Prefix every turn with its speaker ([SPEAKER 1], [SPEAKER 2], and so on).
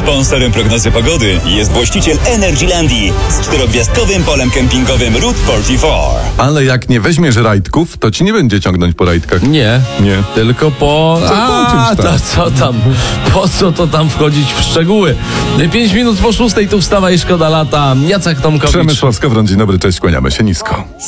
[SPEAKER 1] Sponsorem prognozy pogody jest właściciel Energylandii z 4-gwiazdkowym polem kempingowym Route 44.
[SPEAKER 2] Ale jak nie weźmiesz rajdków, to ci nie będzie ciągnąć po rajdkach.
[SPEAKER 3] Nie. Tylko po...
[SPEAKER 2] czymś tam.
[SPEAKER 3] Co tam? Po co to tam wchodzić w szczegóły? 5 minut po 6:00, tu wstawa i szkoda lata. Jacek Tomkowicz.
[SPEAKER 2] Przemysław Skowron, dzień dobry, cześć, kłaniamy się nisko.